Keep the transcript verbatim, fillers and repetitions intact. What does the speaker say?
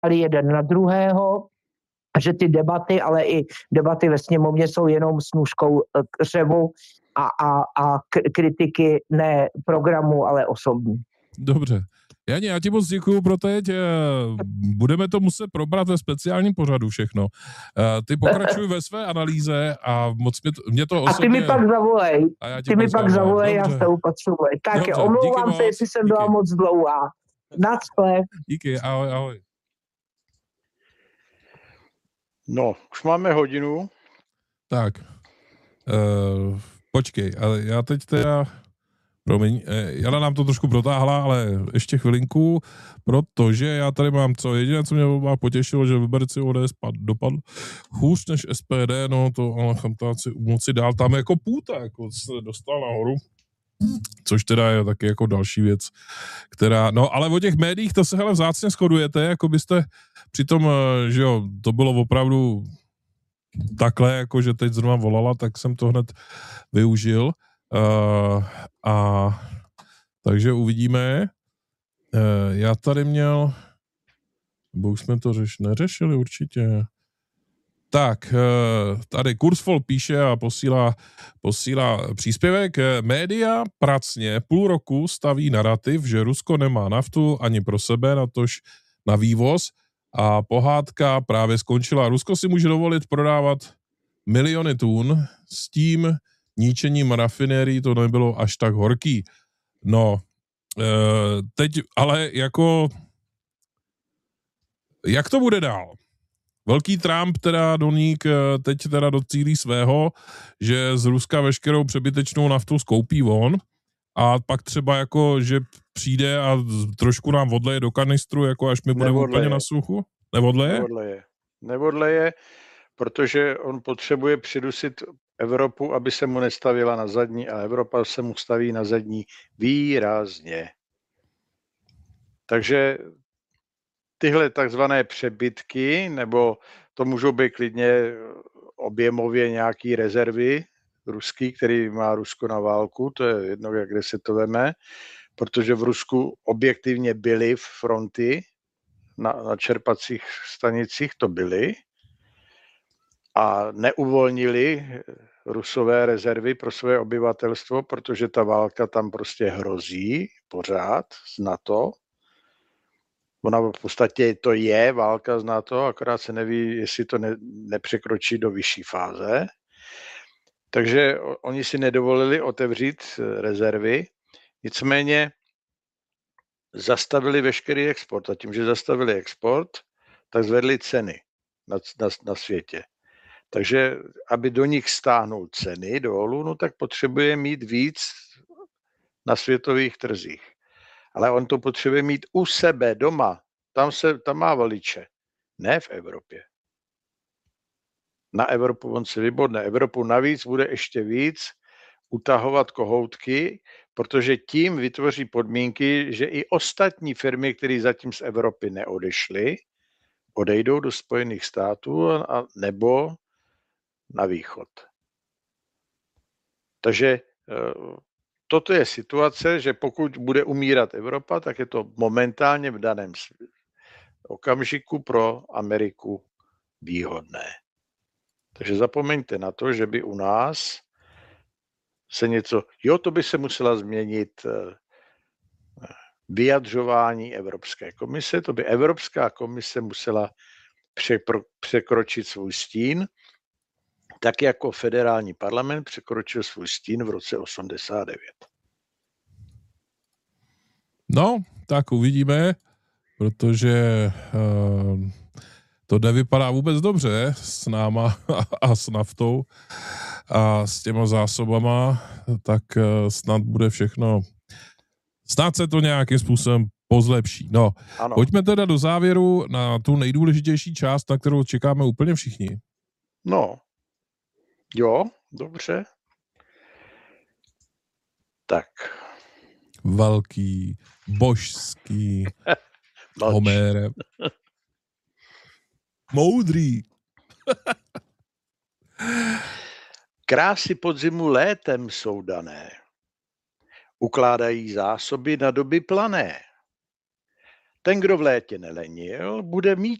jeden na druhého, a že ty debaty, ale i debaty ve sněmovně jsou jenom snůžkou k řevu a, a, a kritiky ne programu, ale osobní. Dobře. Jani, já ti moc děkuju pro teď. Budeme to muset probrat ve speciálním pořadu všechno. Ty pokračuj ve své analýze a moc mě to, mě to osobně... A ty mi pak zavolej. Ty mi pak zavolej, já se upatřuji. Tak dobře, omlouvám se, jestli jsem byla moc dlouhá. Naschle. Díky, ahoj, ahoj. No, už máme hodinu. Tak. Uh, počkej, ale já teď teda... Promiň, Jana nám to trošku protáhla, ale ještě chvilinku, protože já tady mám co jediné, co mě má potěšilo, že Liberci O D S dopadl hůř než S P D, no to ale chamtáci moci dál tam jako půta, jako se dostal nahoru, což teda je taky jako další věc, která, no ale o těch médiích to se hele vzácně shodujete, jako byste přitom, že jo, to bylo opravdu takhle, jako že teď zrovna volala, tak jsem to hned využil. Uh, a takže uvidíme. Uh, já tady měl, nebo už jsme to řeš, neřešili určitě. Tak, uh, tady Kurzfol píše a posílá, posílá příspěvek. Média pracně půl roku staví narrativ, že Rusko nemá naftu ani pro sebe, natož na vývoz a pohádka právě skončila. Rusko si může dovolit prodávat miliony tun s tím ničením rafinérií to nebylo až tak horký. No, teď ale jako jak to bude dál? Velký Trump teda doník teď teda docílí svého, že z Ruska veškerou přebytečnou naftu skoupí on a pak třeba jako, že přijde a trošku nám odleje do kanistru, jako až my budeme úplně na suchu? Neodleje? Neodleje. Neodleje, protože on potřebuje přidusit Evropu, aby se mu nestavila na zadní a Evropa se mu staví na zadní výrazně. Takže tyhle takzvané přebytky, nebo to můžou být klidně objemově nějaký rezervy ruský, který má Rusko na válku, to je jedno, kde se to veme, protože v Rusku objektivně byly fronty na, na čerpacích stanicích, to byly, a neuvolnili Rusové rezervy pro své obyvatelstvo, protože ta válka tam prostě hrozí pořád z NATO. Ona v podstatě to je válka z NATO, akorát se neví, jestli to ne, nepřekročí do vyšší fáze. Takže oni si nedovolili otevřít rezervy, nicméně zastavili veškerý export a tím, že zastavili export, tak zvedli ceny na, na, na světě. Takže aby do nich stáhnul ceny dolů, no tak potřebuje mít víc na světových trzích. Ale on to potřebuje mít u sebe doma. Tam, se, tam má voliče. Ne v Evropě. Na Evropu on se vybodne. Evropu navíc bude ještě víc utahovat kohoutky, protože tím vytvoří podmínky, že i ostatní firmy, které zatím z Evropy neodešly, odejdou do Spojených států a, nebo na východ. Takže toto je situace, že pokud bude umírat Evropa, tak je to momentálně v daném okamžiku pro Ameriku výhodné. Takže zapomeňte na to, že by u nás se něco, jo, to by se musela změnit vyjadřování Evropské komise, to by Evropská komise musela překročit svůj stín, tak jako federální parlament překročil svůj stín v roce osmdesát devět. No, tak uvidíme, protože uh, to nevypadá vůbec dobře s náma a s naftou a s těma zásobama, tak uh, snad bude všechno, snad se to nějakým způsobem pozlepší. No, ano. Pojďme teda do závěru na tu nejdůležitější část, na kterou čekáme úplně všichni. No, jo, dobře. Tak. Velký, božský, Homére. Moudrý. Krásy podzimu létem jsou dané. Ukládají zásoby na doby plané. ten, kdo v létě nelenil, bude mít